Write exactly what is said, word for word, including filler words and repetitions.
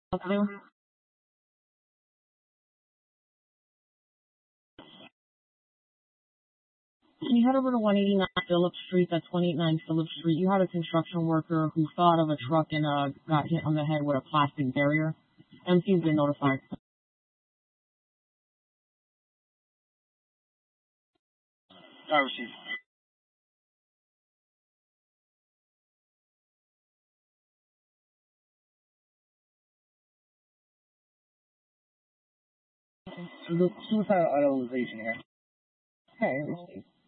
Up there? Can you head over to one eighty-nine Phillips Street? That's one eighty-nine Phillips Street. You had a construction worker who thought of a truck and uh, got hit on the head with a plastic barrier. M C's been notified. I received. Suicidal idolization here. Okay, received.